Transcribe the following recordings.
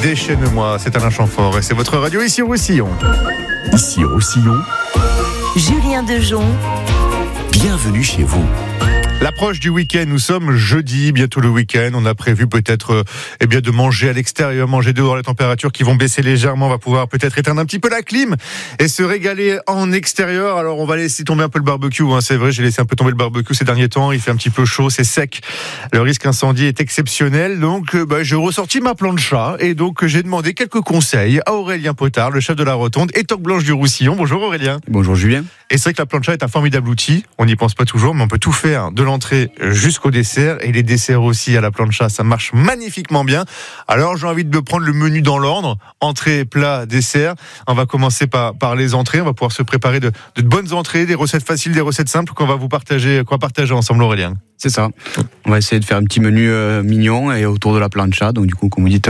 Déchaîne-moi, c'est Alain Chamfort et c'est votre radio ici au Roussillon. Ici au Roussillon, Julien Dejon. bienvenue chez vous. L'approche du week-end, nous sommes jeudi, bientôt le week-end. On a prévu peut-être de manger à l'extérieur, manger dehors, les températures qui vont baisser légèrement. On va pouvoir peut-être éteindre un petit peu la clim et se régaler en extérieur. Alors on va laisser tomber un peu le barbecue, c'est vrai, j'ai laissé un peu tomber le barbecue ces derniers temps. Il fait un petit peu chaud, c'est sec. Le risque incendie est exceptionnel. Donc j'ai ressorti ma plancha et donc j'ai demandé quelques conseils à Aurélien Potard, le chef de la Rotonde et Toque Blanche du Roussillon. Bonjour Aurélien. Bonjour Julien. Et c'est vrai que la plancha est un formidable outil. On n'y pense pas toujours, mais on peut tout faire de l'entrée jusqu'au dessert. Et les desserts aussi à la plancha, ça marche magnifiquement bien. Alors j'ai envie de prendre le menu dans l'ordre. Entrée, plat, dessert. On va commencer par les entrées. On va pouvoir se préparer de bonnes entrées, des recettes faciles, des recettes simples qu'on va partager ensemble, Aurélien. C'est ça. On va essayer de faire un petit menu mignon et autour de la plancha. Donc du coup, comme vous dites,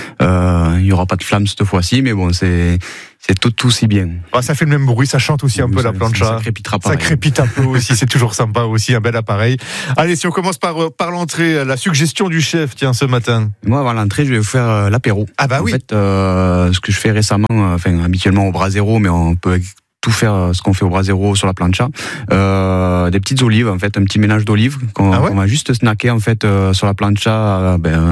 il y aura pas de flamme cette fois-ci, mais bon, c'est tout aussi bien. Ça fait le même bruit, ça chante aussi un peu la plancha. Ça crépitera pas. Ça crépite un peu aussi, c'est toujours sympa aussi, un bel appareil. Allez, si on commence par l'entrée, la suggestion du chef, tiens, ce matin. Moi, avant l'entrée, je vais vous faire l'apéro. Ah bah oui. En fait, ce que je fais récemment, habituellement au brasero, mais on peut tout faire ce qu'on fait au brasero sur la plancha, des petites olives, en fait, un petit mélange d'olives qu'on va juste snacker en fait sur la plancha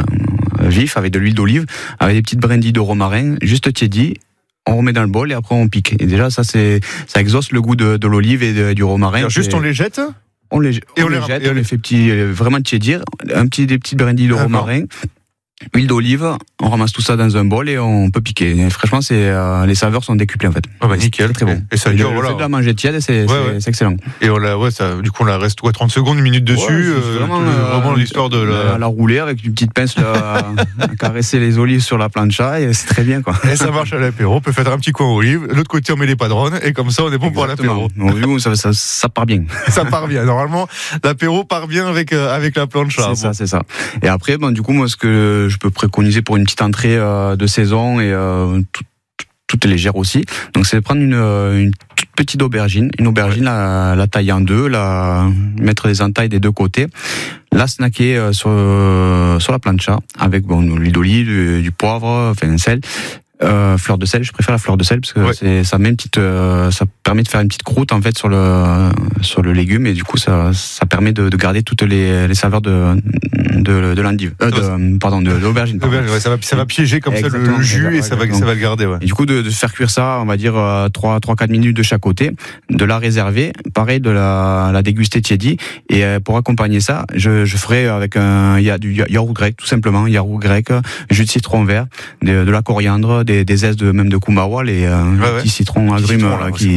vif avec de l'huile d'olive, avec des petites brindilles de romarin, juste tiédi. On remet dans le bol et après on pique. Et déjà ça exauce le goût de l'olive et du romarin. Alors juste on les jette. On les jette, on les fait vraiment tiédir, des petites brindilles de romarin. Huile d'olive, on ramasse tout ça dans un bol et on peut piquer. Et franchement, les saveurs sont décuplées en fait. Nickel, très bon. Et ça dure, le fait de la manger tiède, c'est excellent. Et du coup on la reste 30 secondes, une minute dessus. Vraiment l'histoire de la rouler avec une petite pince, à caresser les olives sur la plancha et c'est très bien quoi. Et ça marche à l'apéro. On peut faire un petit coin olive. De l'autre côté on met les padrones et comme ça on est bon pour l'apéro. Donc, ça part bien. Ça part bien. Normalement l'apéro part bien avec la plancha. C'est ça. Et après, du coup moi ce que je peux préconiser pour une petite entrée de saison et toute légère aussi. Donc c'est de prendre une toute petite aubergine, la tailler en deux, mettre les entailles des deux côtés, la snacker sur la plancha avec l'huile d'olive, du poivre, un sel. Fleur de sel, je préfère la fleur de sel parce que ça permet de faire une petite croûte en fait sur le légume et du coup ça permet de garder toutes les saveurs de l'endive, de l'aubergine. Ça va piéger comme ça le jus et ça va le garder. Ouais. Et du coup de faire cuire ça, on va dire 3-4 minutes de chaque côté, de la réserver, pareil de la déguster tiédie et pour accompagner ça, je ferai avec du yaourt grec tout simplement, jus de citron vert, de la coriandre, des zestes même de kumbawa, les petits citrons agrumes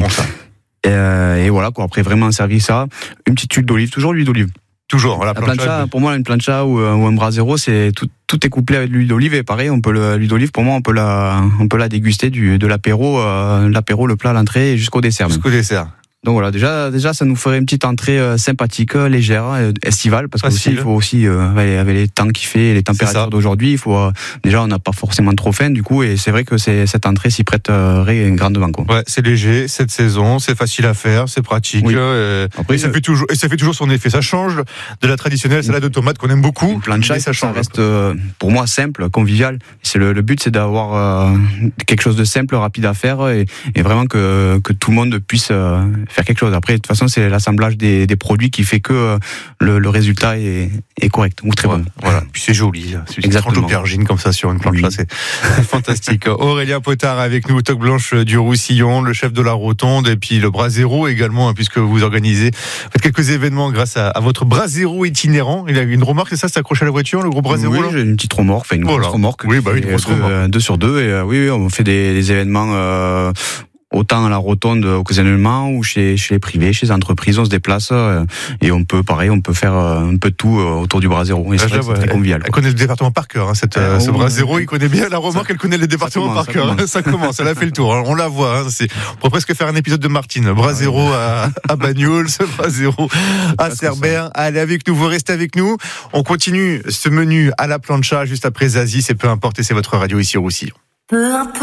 et voilà quoi. Après vraiment servir ça, une petite huile d'olive, toujours l'huile d'olive. Toujours la plancha, pour moi une plancha ou un brasero, c'est tout est couplé avec l'huile d'olive et pareil l'huile d'olive pour moi on peut la déguster de l'apéro, le plat, l'entrée jusqu'au dessert. Donc voilà, déjà ça nous ferait une petite entrée sympathique, légère, estivale, parce qu'il faut aussi avec les temps qu'il fait, les températures d'aujourd'hui, il faut déjà on n'a pas forcément trop faim du coup et c'est vrai que cette entrée s'y prêterait grandement quoi. Ouais, c'est léger cette saison, c'est facile à faire, c'est pratique. Oui. Après, ça fait toujours son effet. Ça change de la traditionnelle salade de tomates qu'on aime beaucoup. Une plancha, ça reste pour moi simple, convivial. Le but c'est d'avoir quelque chose de simple, rapide à faire et vraiment que tout le monde puisse faire quelque chose. Après, de toute façon, c'est l'assemblage des produits qui fait que le résultat est correct ou très bon. Voilà. Puis c'est joli. C'est une tranche d'aubergine comme ça sur une plancha. Oui. C'est fantastique. Aurélien Potard avec nous, Toque Blanche du Roussillon, le chef de la Rotonde et puis le brasero également, puisque vous faites quelques événements grâce à votre brasero itinérant. Il a une remorque, c'est ça, c'est accroché à la voiture, le gros brasero? Oui, j'ai une petite remorque, une grosse remorque. Oui, une grosse remorque. 2 sur 2 et oui, on fait des événements autant à la Rotonde occasionnellement ou chez les privés, chez les entreprises, on se déplace et on peut faire un peu de tout autour du brasero. Et c'est très convivial. Elle connaît le département par cœur, ce brasero, il connaît bien la remorque, elle connaît le département par cœur. Ça commence, elle a fait le tour. On la voit. On pourrait presque faire un épisode de Martine. Brasero à Bagnols, brasero à Cerbère. Allez avec nous, vous restez avec nous. On continue ce menu à la plancha juste après Zazie, c'est peu importe et c'est votre radio ici au Roussillon.